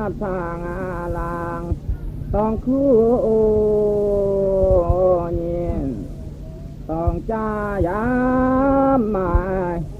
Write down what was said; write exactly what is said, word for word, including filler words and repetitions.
ทางอาลังต้องคู่ยินต้องจ้ายามหมาย